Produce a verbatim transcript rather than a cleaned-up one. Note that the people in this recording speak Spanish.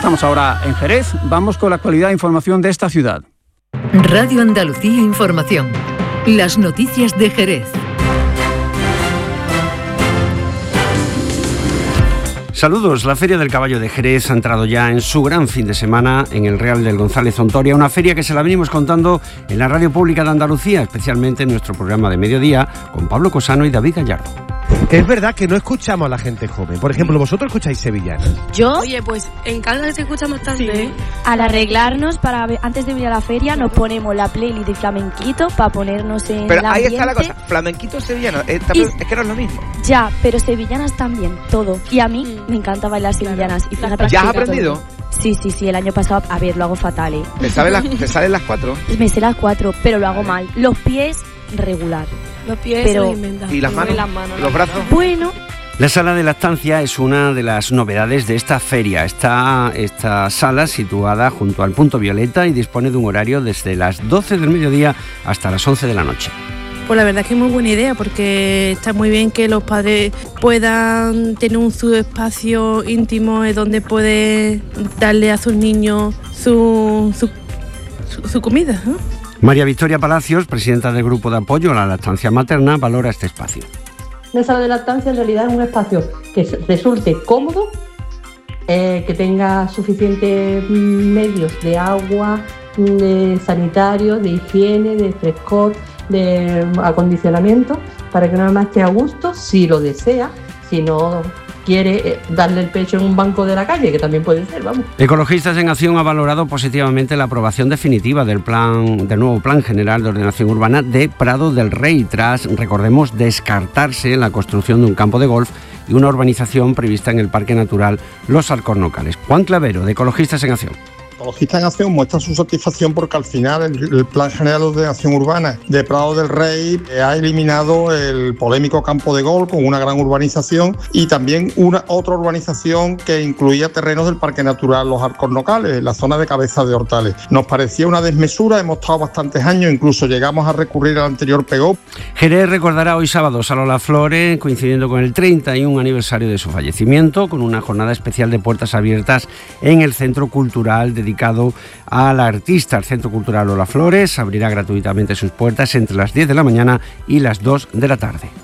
Estamos ahora en Jerez, vamos con la actualidad e información de esta ciudad. Radio Andalucía Información. Las noticias de Jerez. Saludos. La Feria del Caballo de Jerez ha entrado ya en su gran fin de semana en el Real del González Ontoria, una feria que se la venimos contando en la Radio Pública de Andalucía, especialmente en nuestro programa de mediodía con Pablo Cosano y David Gallardo. Es verdad que no escuchamos a la gente joven. Por ejemplo, ¿vosotros escucháis sevillanas? ¿Yo? Oye, pues en Caldas se escucha bastante, Sí. ¿eh? Al arreglarnos, para ver- antes de venir a la feria, nos ponemos la playlist de flamenquito para ponernos en Pero el ahí está la ambiente. cosa, flamenquito sevillano, eh, Y- es que no es lo mismo. Ya, pero sevillanas también, todo. Y a mí Mm. me encanta bailar sevillanas. Y fíjate ¿Ya has que- aprendido? Sí, sí, sí, el año pasado, a ver, lo hago fatal, ¿eh? ¿Te, sabes las, ¿Te salen las cuatro? Me sé las cuatro, pero lo hago mal. Los pies, regular. Los pies Pero- se lo inventan. ¿Y las manos? las manos, ¿Los las brazos? manos. Bueno, La sala de lactancia es una de las novedades de esta feria. Está esta sala situada junto al Punto Violeta y dispone de un horario desde las doce del mediodía hasta las once de la noche. Pues la verdad es que es muy buena idea, porque está muy bien que los padres puedan tener un su espacio íntimo en donde puede darle a sus niños su, su, su, su comida, ¿no? María Victoria Palacios, presidenta del Grupo de Apoyo a la Lactancia Materna, valora este espacio. Una sala de lactancia en realidad es un espacio que resulte cómodo, eh, que tenga suficientes medios de agua, de sanitarios, de higiene, de frescor, de acondicionamiento, para que nada más esté a gusto, si lo desea, si no quiere eh, darle el pecho en un banco de la calle, que también puede ser, vamos. Ecologistas en Acción ha valorado positivamente la aprobación definitiva del plan, del nuevo Plan General de Ordenación Urbana de Prado del Rey, tras, recordemos, descartarse la construcción de un campo de golf y una urbanización prevista en el Parque Natural Los Alcornocales. Juan Clavero, de Ecologistas en Acción. Ecologistas en Acción muestra su satisfacción porque al final el, el Plan General de Ordenación Urbana de Prado del Rey eh, ha eliminado el polémico campo de golf con una gran urbanización y también una otra urbanización que incluía terrenos del Parque Natural Los Alcornocales, la zona de Cabeza de Hortales. Nos parecía una desmesura, hemos estado bastantes años, incluso llegamos a recurrir al anterior P E G O P. Jerez recordará hoy sábado a Lola Flores, coincidiendo con el treinta y un aniversario de su fallecimiento, con una jornada especial de puertas abiertas en el Centro Cultural dedicado a la artista. El Centro Cultural Lola Flores abrirá gratuitamente sus puertas entre las diez de la mañana y las dos de la tarde.